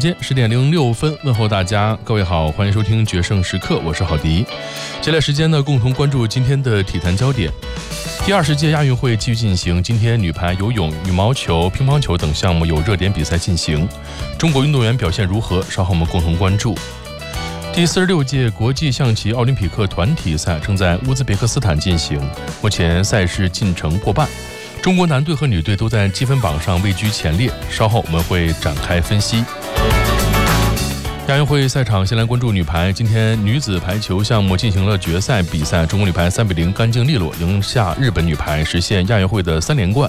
间10:06，问候大家，各位好，欢迎收听决胜时刻，我是郝迪。接下来时间呢，共同关注今天的体坛焦点。第20届亚运会继续进行，今天女排、游泳、羽毛球、乒乓球等项目有热点比赛进行，中国运动员表现如何？稍后我们共同关注。第46届国际象棋奥林匹克团体赛正在乌兹别克斯坦进行，目前赛事进程过半，中国男队和女队都在积分榜上位居前列，稍后我们会展开分析。亚运会赛场先来关注女排，今天女子排球项目进行了决赛比赛，中国女排3-0干净利落赢下日本女排，实现亚运会的3连冠。